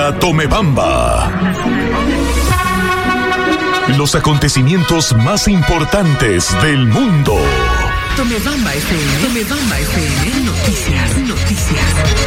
Tomebamba. Los acontecimientos más importantes del mundo. Tomebamba FM, noticias.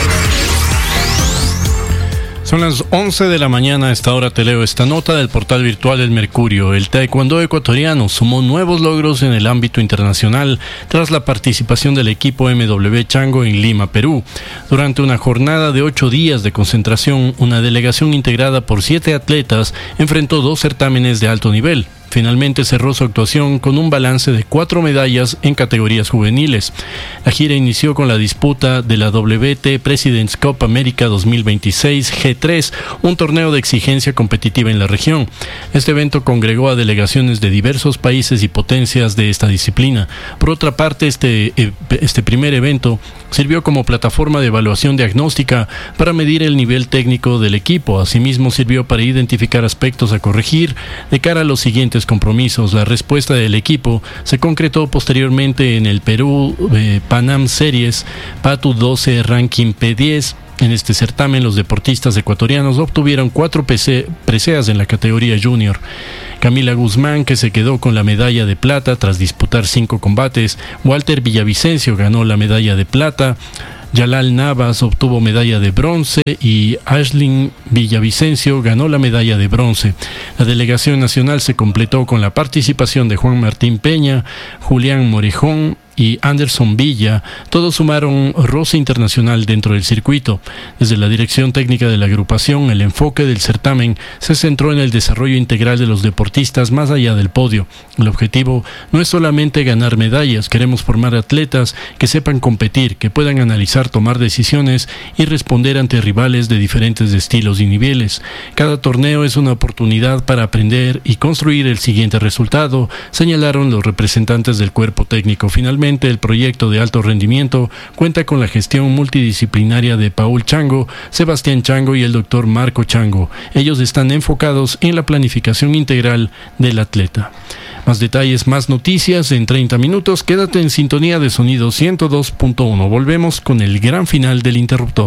Son las 11 de la mañana. A esta hora te leo esta nota del portal virtual El Mercurio. El taekwondo ecuatoriano sumó nuevos logros en el ámbito internacional tras la participación del equipo MW Chango en Lima, Perú. Durante una jornada de 8 días de concentración, una delegación integrada por 7 atletas enfrentó 2 certámenes de alto nivel. Finalmente cerró su actuación con un balance de 4 medallas en categorías juveniles. La gira inició con la disputa de la WT President's Cup América 2026 G3, un torneo de exigencia competitiva en la región. Este evento congregó a delegaciones de diversos países y potencias de esta disciplina. Por otra parte, este primer evento sirvió como plataforma de evaluación diagnóstica para medir el nivel técnico del equipo. Asimismo, sirvió para identificar aspectos a corregir de cara a los siguientes compromisos. La respuesta del equipo se concretó posteriormente en el Perú Panam Series PATU 12 Ranking P10. En este certamen, los deportistas ecuatorianos obtuvieron 4 preseas en la categoría junior. Camila Guzmán, que se quedó con la medalla de plata tras disputar 5 combates. Walter Villavicencio ganó la medalla de plata. Yalal Navas obtuvo medalla de bronce y Ashlyn Villavicencio ganó la medalla de bronce. La delegación nacional se completó con la participación de Juan Martín Peña, Julián Morejón y Anderson Villa. Todos sumaron roce internacional dentro del circuito. Desde la dirección técnica de la agrupación, el enfoque del certamen se centró en el desarrollo integral de los deportistas más allá del podio. El objetivo no es solamente ganar medallas, queremos formar atletas que sepan competir, que puedan analizar, tomar decisiones y responder ante rivales de diferentes estilos y niveles. Cada torneo es una oportunidad para aprender y construir el siguiente resultado, señalaron los representantes del cuerpo técnico. Finalmente, el proyecto de alto rendimiento cuenta con la gestión multidisciplinaria de Paul Chango, Sebastián Chango y el doctor Marco Chango. Ellos están enfocados en la planificación integral del atleta. Más detalles, más noticias en 30 minutos. Quédate en sintonía de Sonido 102.1. Volvemos con el gran final del interruptor.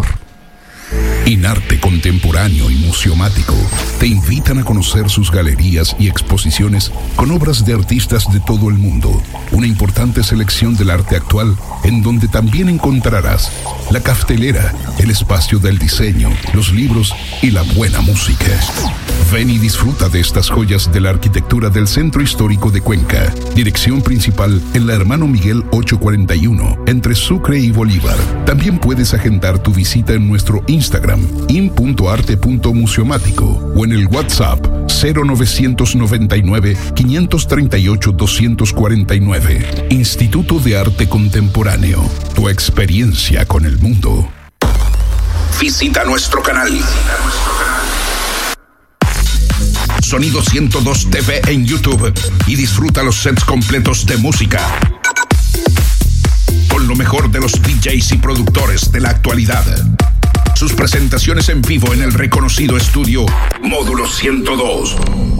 Inarte Contemporáneo y Museomático te invitan a conocer sus galerías y exposiciones con obras de artistas de todo el mundo. Una importante selección del arte actual, en donde también encontrarás la caftelera, el espacio del diseño, los libros y la buena música. Ven y disfruta de estas joyas de la arquitectura del Centro Histórico de Cuenca. Dirección principal en la Hermano Miguel 841, entre Sucre y Bolívar. También puedes agendar tu visita en nuestro Instagram, in.arte.museomático, o en el WhatsApp 0999-538-249. Instituto de Arte Contemporáneo. Tu experiencia con el mundo. Visita nuestro canal. Sonido 102 TV en YouTube y disfruta los sets completos de música con lo mejor de los DJs y productores de la actualidad. Sus presentaciones en vivo en el reconocido estudio Módulo 102.